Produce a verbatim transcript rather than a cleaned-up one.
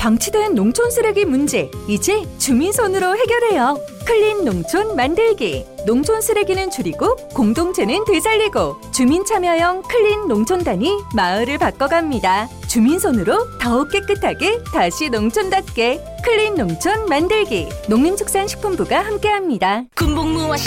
방치된 농촌 쓰레기 문제, 이제 주민손으로 해결해요. 클린 농촌 만들기. 농촌 쓰레기는 줄이고 공동체는 되살리고 주민 참여형 클린 농촌단이 마을을 바꿔갑니다. 주민손으로 더욱 깨끗하게 다시 농촌답게 클린 농촌 만들기. 농림축산식품부가 함께합니다. 군복무와